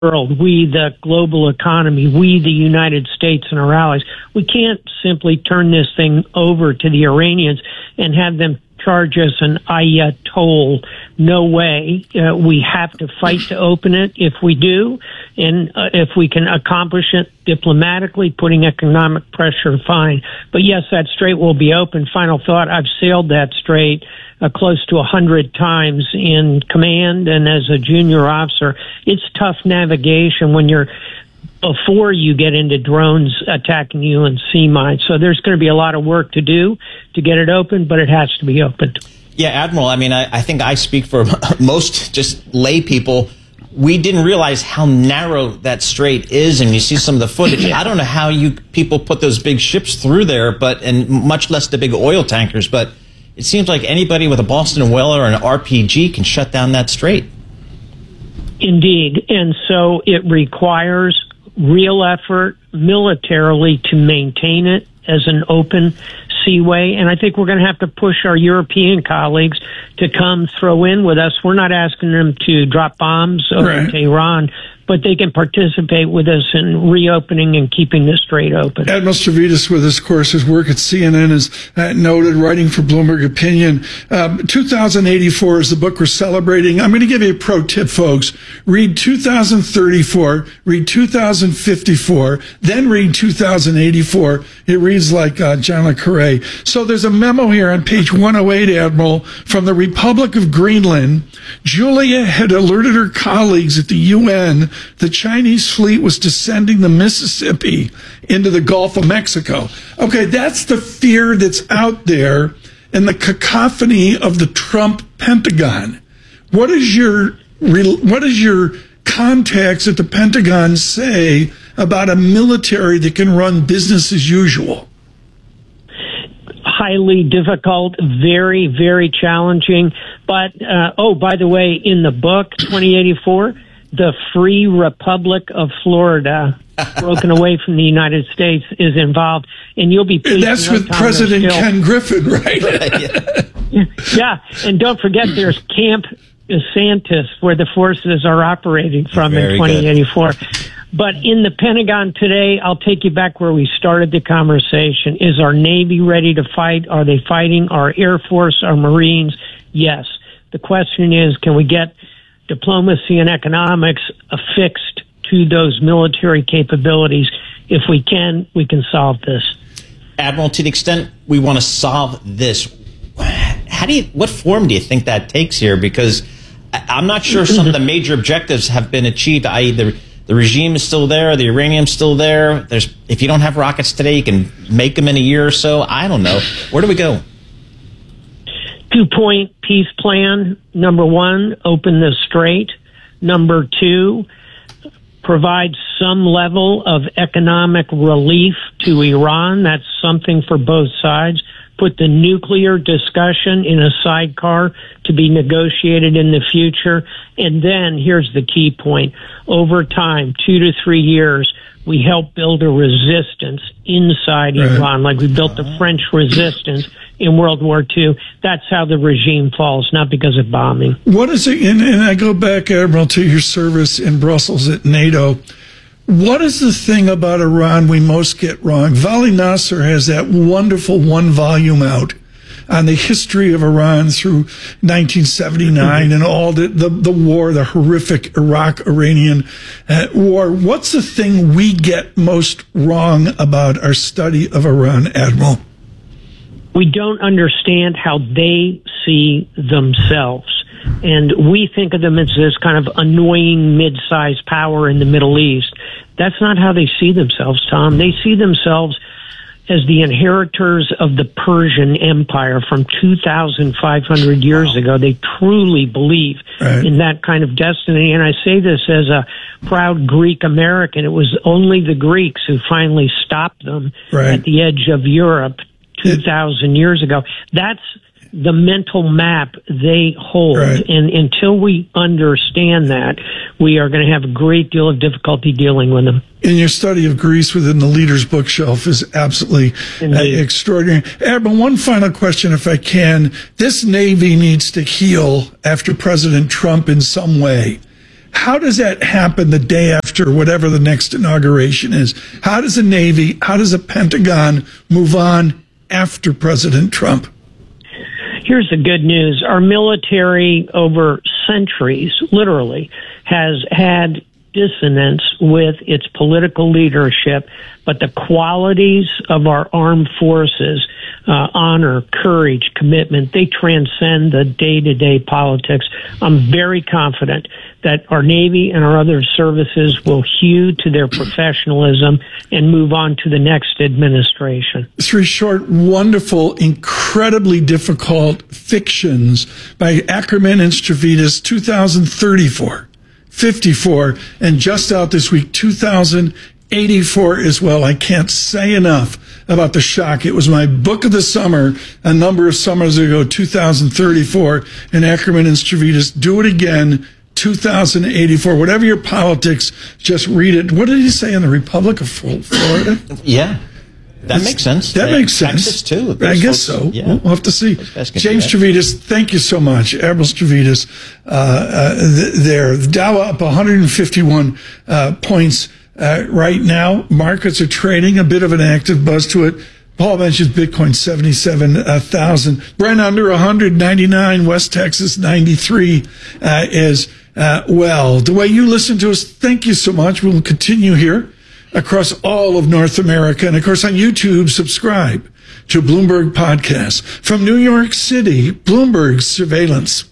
world, we, the global economy, we, the United States and our allies, we can't simply turn this thing over to the Iranians and have them charge us an toll. No way. We have to fight to open it if we do. And if we can accomplish it diplomatically, putting economic pressure, fine. But yes, that strait will be open. Final thought, I've sailed that strait close to 100 times in command and as a junior officer. It's tough navigation when you're before you get into drones attacking you and sea mines. So there's going to be a lot of work to do to get it open, but it has to be opened. Yeah, Admiral, I mean, I think I speak for most just lay people. We didn't realize how narrow that strait is, and you see some of the footage. I don't know how you people put those big ships through there, and much less the big oil tankers, but it seems like anybody with a Boston Whaler or an RPG can shut down that strait. Indeed, and so it requires real effort militarily to maintain it as an open seaway. And I think we're going to have to push our European colleagues to come throw in with us. We're not asking them to drop bombs over to Iran, but they can participate with us in reopening and keeping the strait open. Admiral Stavridis with us, of course, his work at CNN is noted, writing for Bloomberg Opinion. 2084 is the book we're celebrating. I'm going to give you a pro tip, folks. Read 2034, read 2054, then read 2084. It reads like John le Carré. So there's a memo here on page 108, Admiral, from the Republic of Greenland. Julia had alerted her colleagues at the UN the Chinese fleet was descending the Mississippi into the Gulf of Mexico. Okay, that's the fear that's out there and the cacophony of the Trump Pentagon. What does your contacts at the Pentagon say about a military that can run business as usual? Highly difficult, very, very challenging. But, by the way, in the book, 2084, the Free Republic of Florida, broken away from the United States, is involved. And you'll be pleased. That's with President Ken Griffin, right? Yeah. And don't forget, there's Camp DeSantis, where the forces are operating from in 2084. But in the Pentagon today, I'll take you back where we started the conversation. Is our Navy ready to fight? Are they fighting? Our Air Force, our Marines? Yes. The question is, can we get diplomacy and economics affixed to those military capabilities? If we can solve this. Admiral, to the extent we want to solve this, what form do you think that takes here? Because I'm not sure some of the major objectives have been achieved, i.e. the regime is still there, the uranium's still there. If you don't have rockets today, you can make them in a year or so. I don't know. Where do we go? 2-point peace plan. Number one, open the strait. Number two, provide some level of economic relief to Iran. That's something for both sides. Put the nuclear discussion in a sidecar to be negotiated in the future. And then here's the key point. Over time, 2 to 3 years, we help build a resistance inside Iran, like we built the French resistance in World War II. That's how the regime falls, not because of bombing. What is it? And I go back, Admiral, to your service in Brussels at NATO. What is the thing about Iran we most get wrong? Vali Nasser has that wonderful one volume out on the history of Iran through 1979 and all the war, the horrific Iraq-Iranian war. What's the thing we get most wrong about our study of Iran, Admiral? We don't understand how they see themselves. And we think of them as this kind of annoying mid-sized power in the Middle East. That's not how they see themselves, Tom. They see themselves as the inheritors of the Persian Empire from 2,500 years ago. They truly believe in that kind of destiny. And I say this as a proud Greek American. It was only the Greeks who finally stopped them at the edge of Europe 2,000 years ago. That's the mental map they hold. And until we understand that, we are going to have a great deal of difficulty dealing with them. And your study of Greece within the Leader's Bookshelf is absolutely extraordinary. Admiral, one final question, if I can. This Navy needs to heal after President Trump in some way. How does that happen the day after whatever the next inauguration is? How does the Navy, how does the Pentagon move on after President Trump? Here's the good news. Our military over centuries, literally, has had dissonance with its political leadership, but the qualities of our armed forces, honor, courage, commitment, they transcend the day-to-day politics. I'm very confident that our Navy and our other services will hew to their professionalism and move on to the next administration. 3 short, wonderful, incredibly difficult fictions by Ackerman and Stavridis, 2034. 54, and just out this week, 2084 as well. I can't say enough about the shock. It was my book of the summer a number of summers ago, 2034, and Ackerman and Stavridis. Do it again, 2084. Whatever your politics, just read it. What did he say in the Republic of Florida? Yeah. That makes sense. That makes sense. Texas too. I guess so. Yeah. We'll have to see. James Stavridis, thank you so much. Admiral Stavridis, there. The Dow up 151 points right now. Markets are trading, a bit of an active buzz to it. Paul mentions Bitcoin 77,000. Brent under 199. West Texas 93 as well. The way you listen to us, thank you so much. We'll continue here across all of North America. And of course on YouTube, subscribe to Bloomberg Podcasts. From New York City, Bloomberg Surveillance.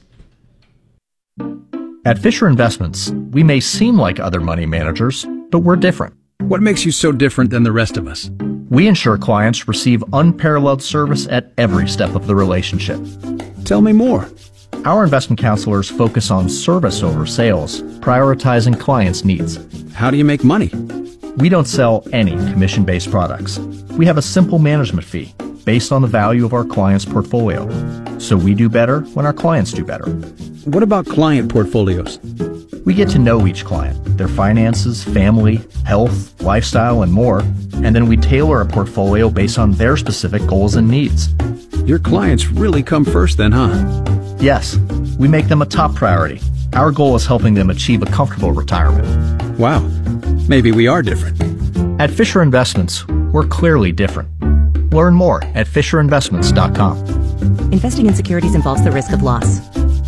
At Fisher Investments, we may seem like other money managers, but we're different. What makes you so different than the rest of us? We ensure clients receive unparalleled service at every step of the relationship. Tell me more. Our investment counselors focus on service over sales, prioritizing clients' needs. How do you make money? We don't sell any commission-based products. We have a simple management fee based on the value of our client's portfolio. So we do better when our clients do better. What about client portfolios? We get to know each client, their finances, family, health, lifestyle, and more, and then we tailor a portfolio based on their specific goals and needs. Your clients really come first then, huh? Yes, we make them a top priority. Our goal is helping them achieve a comfortable retirement. Wow, maybe we are different. At Fisher Investments, we're clearly different. Learn more at FisherInvestments.com. Investing in securities involves the risk of loss.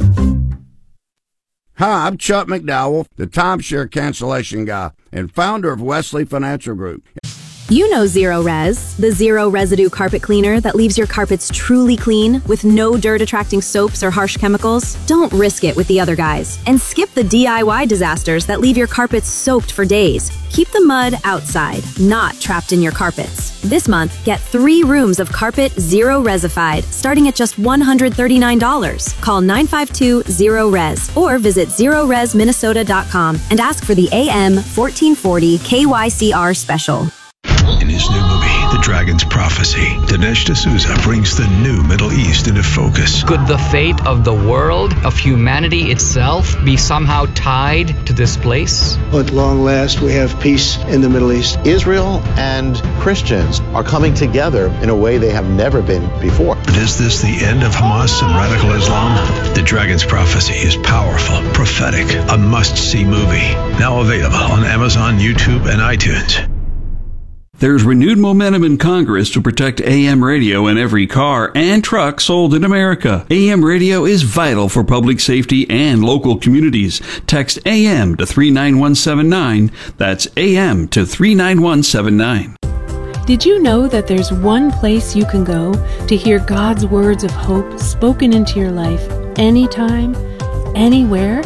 Hi, I'm Chuck McDowell, the timeshare cancellation guy and founder of Wesley Financial Group. You know Zero Res, the zero residue carpet cleaner that leaves your carpets truly clean with no dirt-attracting soaps or harsh chemicals. Don't risk it with the other guys. And skip the DIY disasters that leave your carpets soaked for days. Keep the mud outside, not trapped in your carpets. This month, get 3 rooms of carpet Zero Resified, starting at just $139. Call 952-ZERO-RES or visit ZeroResMinnesota.com and ask for the AM 1440 KYCR special. In his new movie, The Dragon's Prophecy, Dinesh D'Souza brings the new Middle East into focus. Could the fate of the world, of humanity itself, be somehow tied to this place? At long last, we have peace in the Middle East. Israel and Christians are coming together in a way they have never been before. But is this the end of Hamas and radical Islam? The Dragon's Prophecy is powerful, prophetic, a must-see movie. Now available on Amazon, YouTube, and iTunes. There's renewed momentum in Congress to protect AM radio in every car and truck sold in America. AM radio is vital for public safety and local communities. Text AM to 39179. That's AM to 39179. Did you know that there's one place you can go to hear God's words of hope spoken into your life anytime, anywhere?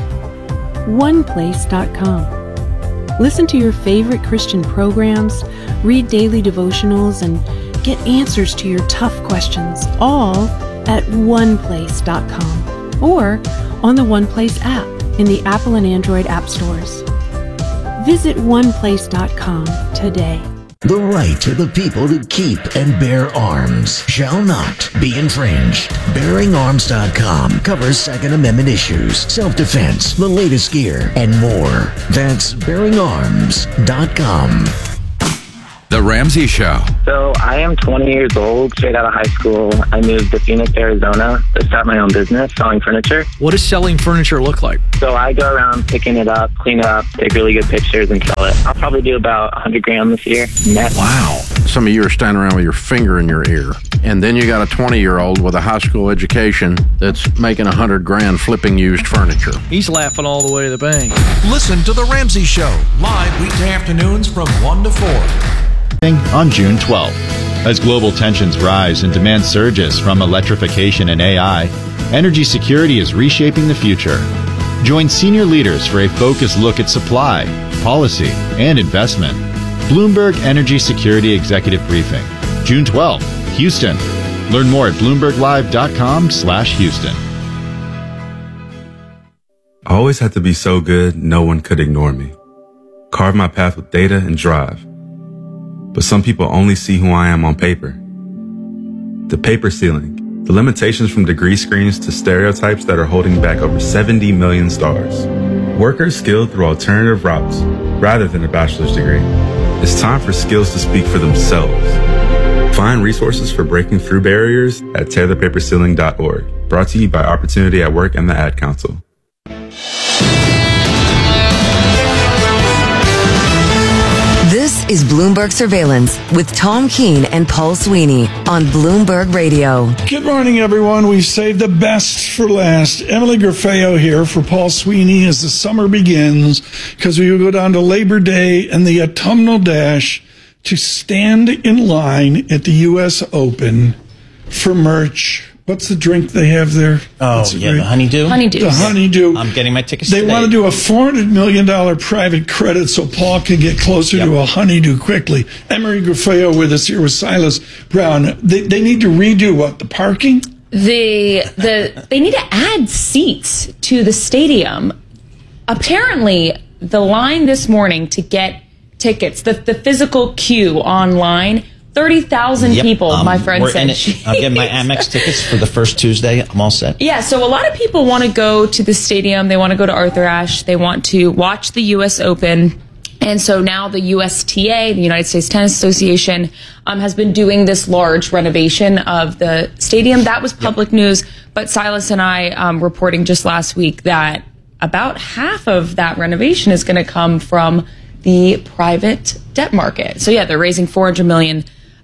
OnePlace.com. Listen to your favorite Christian programs, read daily devotionals, and get answers to your tough questions, all at OnePlace.com or on the OnePlace app in the Apple and Android app stores. Visit OnePlace.com today. The right of the people to keep and bear arms shall not be infringed. BearingArms.com covers Second Amendment issues, self-defense, the latest gear, and more. That's BearingArms.com. The Ramsey Show. So I am 20 years old, straight out of high school. I moved to Phoenix, Arizona to start my own business selling furniture. What does selling furniture look like? So I go around picking it up, clean it up, take really good pictures and sell it. I'll probably do about $100,000 this year net. Wow. Some of you are standing around with your finger in your ear. And then you got a 20-year-old with a high school education that's making $100,000 flipping used furniture. He's laughing all the way to the bank. Listen to The Ramsey Show, live weekday afternoons from 1 to 4. On June 12th. As global tensions rise and demand surges from electrification and AI, energy security is reshaping the future. Join senior leaders for a focused look at supply, policy, and investment. Bloomberg Energy Security Executive Briefing, June 12th, Houston. Learn more at BloombergLive.com/Houston. I always had to be so good, no one could ignore me. Carve my path with data and drive. But some people only see who I am on paper. The paper ceiling, the limitations from degree screens to stereotypes that are holding back over 70 million stars. Workers skilled through alternative routes rather than a bachelor's degree. It's time for skills to speak for themselves. Find resources for breaking through barriers at tearthepaperceiling.org. Brought to you by Opportunity at Work and the Ad Council. This is Bloomberg Surveillance with Tom Keene and Paul Sweeney on Bloomberg Radio. Good morning, everyone. We saved the best for last. Emily Grafeo here for Paul Sweeney as the summer begins, because we will go down to Labor Day and the autumnal dash to stand in line at the U.S. Open for merch. What's the drink they have there? Oh, yeah, the Honeydew? Honeydew. The Honeydew. I'm getting my tickets They today. want to do a $400 million private credit so Paul can get closer to a Honeydew quickly. Emery Grafeo with us here with Silas Brown. They need to redo what? The parking? They need to add seats to the stadium. Apparently, the line this morning to get tickets, the physical queue online, 30,000 people, my friend said. I'm getting my Amex tickets for the first Tuesday. I'm all set. Yeah, so a lot of people want to go to the stadium. They want to go to Arthur Ashe. They want to watch the U.S. Open. And so now the USTA, the United States Tennis Association, has been doing this large renovation of the stadium. That was public news. But Silas and I reporting just last week that about half of that renovation is going to come from the private debt market. So, yeah, they're raising $400 million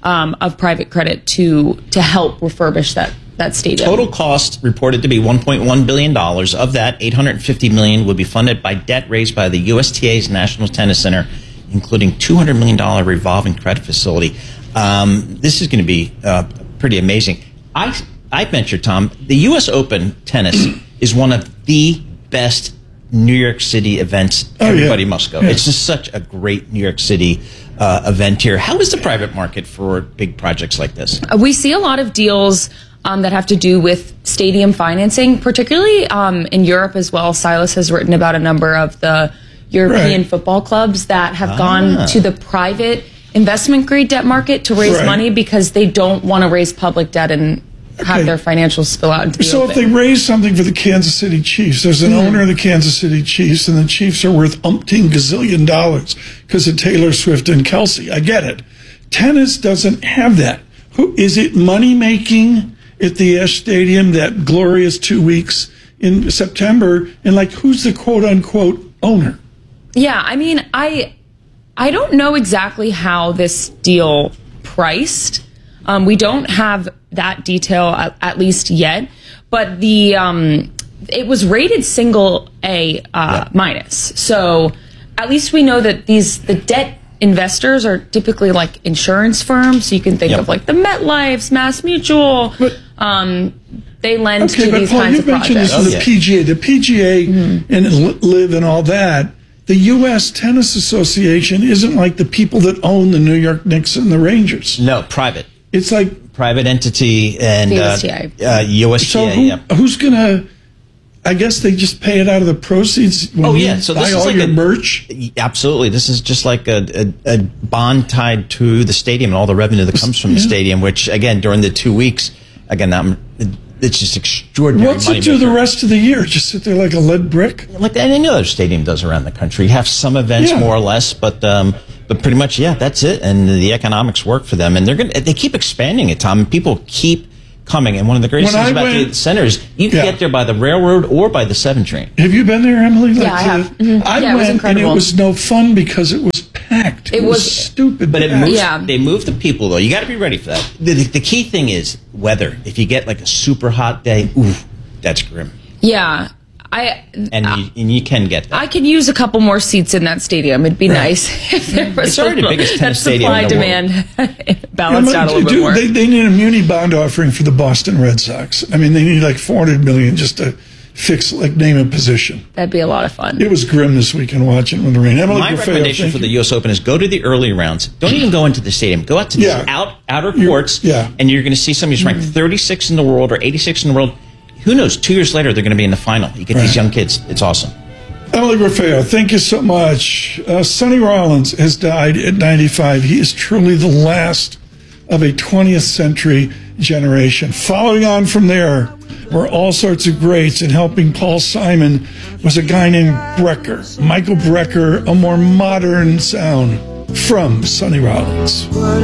of private credit to help refurbish that stadium. Total cost reported to be $1.1 billion. Of that, $850 million would be funded by debt raised by the USTA's National Tennis Center, including $200 million revolving credit facility. This is going to be pretty amazing. I venture, Tom, the U.S. Open tennis is one of the best New York City events. Everybody must go. It's just such a great New York City event here. How is the private market for big projects like this? We see a lot of deals that have to do with stadium financing, particularly in Europe as well. Silas has written about a number of the European football clubs that have gone to the private investment grade debt market to raise money because they don't want to raise public debt and have their financials spill out into the So open. if they raise something for the Kansas City Chiefs, there's an owner of the Kansas City Chiefs, and the Chiefs are worth umpteen gazillion dollars because of Taylor Swift and Kelsey. I get it. Tennis doesn't have that. Is it money making at the Ashe Stadium that glorious 2 weeks in September? And who's the quote unquote owner? Yeah, I mean, I don't know exactly how this deal priced. We don't have that detail at least yet, but it was rated single A minus. So at least we know that the debt investors are typically like insurance firms. So you can think of like the MetLife's, Mass Mutual. They lend to these kinds of projects. You mentioned this in the PGA. The PGA and LIV and all that. The U.S. Tennis Association isn't like the people that own the New York Knicks and the Rangers. No, private. It's like private entity and USTA. USTA. So who's going to? I guess they just pay it out of the proceeds when So buy this all is like your merch? Absolutely. This is just like a bond tied to the stadium and all the revenue that comes from the stadium, which, again, during the 2 weeks, it's just extraordinary. What's it do the rest of the year? Just sit there like a lead brick? Like any other stadium does around the country. You have some events, more or less, but But pretty much, yeah, that's it. And the economics work for them. And they keep expanding it, Tom. And people keep coming. And one of the greatest things about the center is you can get there by the railroad or by the 7 train. Have you been there, Emily? Yeah, I have. Mm-hmm. I went, it was incredible. And it was no fun because it was packed. It was stupid. But they move the people, though. You got to be ready for that. The key thing is weather. If you get like a super hot day, ooh, that's grim. Yeah. And you can get that. I could use a couple more seats in that stadium. It'd be nice if there was It's already the biggest tennis stadium in the supply-demand balanced out a little bit more. They need a muni bond offering for the Boston Red Sox. I mean, they need like $400 million just to fix, like, name and position. That'd be a lot of fun. It was grim this weekend watching when the rain. Emily My Grafeo, recommendation for the U.S. Open is go to the early rounds. Don't even go into the stadium. Go out to these outer courts, and you're going to see somebody who's ranked 36 in the world or 86 in the world. Who knows? 2 years later, they're going to be in the final. You get these young kids. It's awesome. Emily Grafeo, thank you so much. Sonny Rollins has died at 95. He is truly the last of a 20th century generation. Following on from there were all sorts of greats, and helping Paul Simon was a guy named Brecker. Michael Brecker, a more modern sound from Sonny Rollins.